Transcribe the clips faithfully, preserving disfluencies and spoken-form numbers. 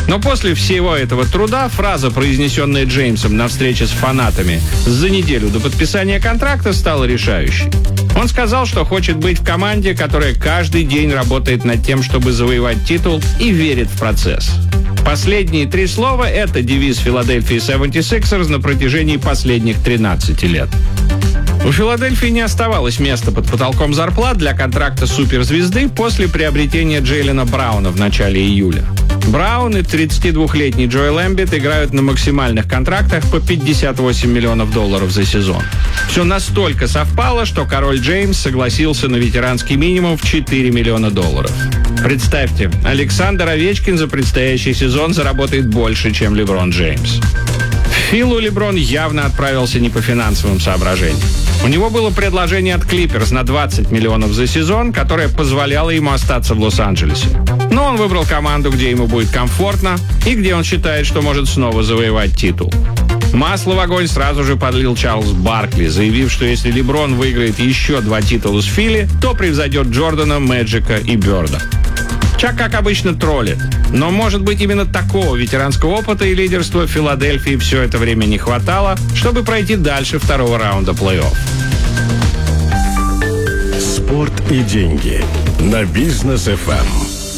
Но после всего этого труда фраза, произнесенная Джеймсом на встрече с фанатами за неделю до подписания контракта, стала решающей. Он сказал, что хочет быть в команде, которая каждый день работает над тем, чтобы завоевать титул, и верит в процесс. Последние три слова – это девиз Филадельфии семьдесят шестьерс на протяжении последних тринадцати лет. У Филадельфии не оставалось места под потолком зарплат для контракта суперзвезды после приобретения Джейлена Брауна в начале июля. Браун и тридцатидвухлетний Джоэл Эмбит играют на максимальных контрактах по пятьдесят восемь миллионов долларов за сезон. Все настолько совпало, что король Джеймс согласился на ветеранский минимум в четыре миллиона долларов. Представьте, Александр Овечкин за предстоящий сезон заработает больше, чем Леброн Джеймс. В Филу Леброн явно отправился не по финансовым соображениям. У него было предложение от Клиперс на двадцать миллионов за сезон, которое позволяло ему остаться в Лос-Анджелесе. Но он выбрал команду, где ему будет комфортно и где он считает, что может снова завоевать титул. Масло в огонь сразу же подлил Чарльз Баркли, заявив, что если Леброн выиграет еще два титула с Фили, то превзойдет Джордана, Мэджика и Бёрда. Чак, как обычно, троллит. Но, может быть, именно такого ветеранского опыта и лидерства Филадельфии все это время не хватало, чтобы пройти дальше второго раунда плей-офф. Спорт и деньги на Бизнес эф эм.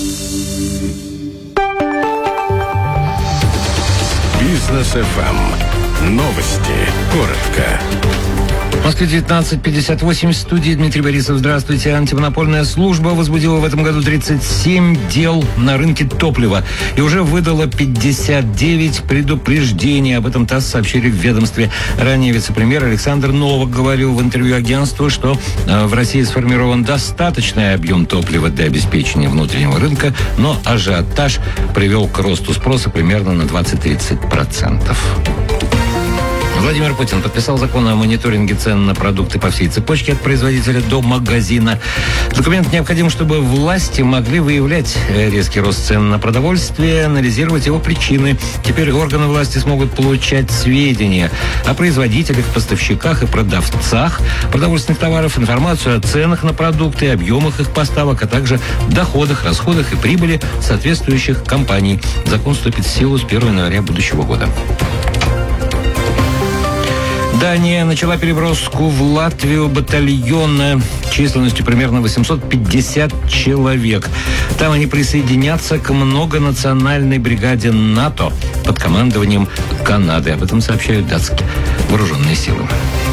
Бизнес эф эм. Новости. Коротко. В Москве девятнадцать пятьдесят восемь, в студии Дмитрий Борисов. Здравствуйте. Антимонопольная служба возбудила в этом году тридцать семь дел на рынке топлива и уже выдала пятьдесят девять предупреждений. Об этом ТАСС сообщили в ведомстве. Ранее вице-премьер Александр Новак говорил в интервью агентству, что в России сформирован достаточный объем топлива для обеспечения внутреннего рынка, но ажиотаж привел к росту спроса примерно на двадцать-тридцать процентов. Владимир Путин подписал закон о мониторинге цен на продукты по всей цепочке от производителя до магазина. Документ необходим, чтобы власти могли выявлять резкий рост цен на продовольствие, анализировать его причины. Теперь органы власти смогут получать сведения о производителях, поставщиках и продавцах продовольственных товаров, информацию о ценах на продукты, объемах их поставок, а также доходах, расходах и прибыли соответствующих компаний. Закон вступит в силу с первого января будущего года. Дания начала переброску в Латвию батальона численностью примерно восемьсот пятьдесят человек. Там они присоединятся к многонациональной бригаде НАТО под командованием Канады. Об этом сообщают датские вооруженные силы.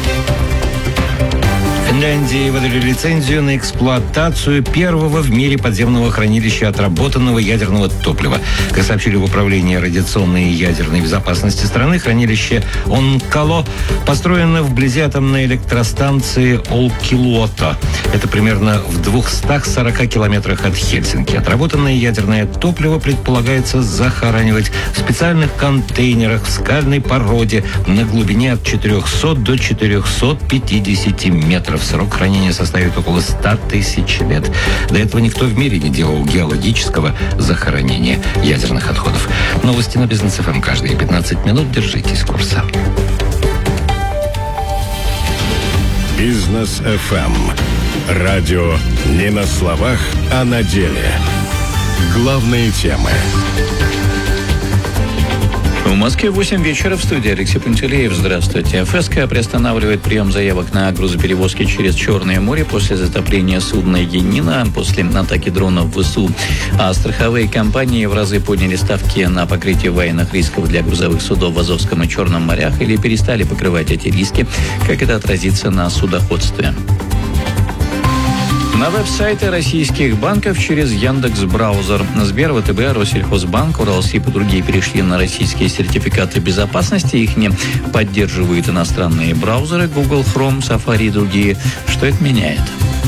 В Финляндии выдали лицензию на эксплуатацию первого в мире подземного хранилища отработанного ядерного топлива. Как сообщили в Управлении радиационной и ядерной безопасности страны, хранилище Онкало построено вблизи атомной электростанции Олкилуота. Это примерно в двухстах сорока километрах от Хельсинки. Отработанное ядерное топливо предполагается захоранивать в специальных контейнерах в скальной породе на глубине от четырехсот до четырехсот пятидесяти метров. Срок хранения составит около ста тысяч лет. До этого никто в мире не делал геологического захоронения ядерных отходов. Новости на Бизнес эф эм каждые пятнадцать минут. Держитесь курса. Бизнес эф эм. Радио не на словах, а на деле. Главные темы. В Москве восемь вечера, в студии Алексей Пантелеев. Здравствуйте. ФСК приостанавливает прием заявок на грузоперевозки через Черное море после затопления судна «Янина», после атаки дронов ВСУ. А страховые компании в разы подняли ставки на покрытие военных рисков для грузовых судов в Азовском и Черном морях или перестали покрывать эти риски. Как это отразится на судоходстве? На веб-сайты российских банков через Яндекс.Браузер. Сбер, ВТБ, Россельхозбанк, Уралсиб и другие перешли на российские сертификаты безопасности. Их не поддерживают иностранные браузеры Google, Chrome, Safari и другие. Что это меняет?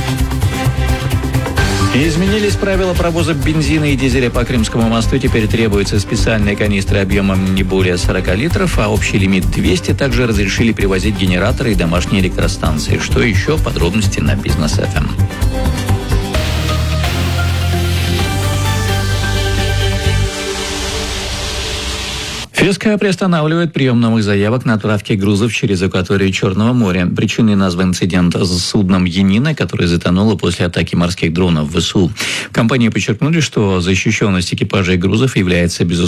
Изменились правила провоза бензина и дизеля по Крымскому мосту. Теперь требуются специальные канистры объемом не более сорока литров, а общий лимит двести. Также разрешили привозить генераторы и домашние электростанции. Что еще? Подробности на Бизнес эф эм. ФСК приостанавливает прием новых заявок на отправки грузов через акваторию Черного моря. Причиной назван инцидент с судном «Янина», которое затонуло после атаки морских дронов ВСУ. В компании подчеркнули, что защищенность экипажей грузов является безусловно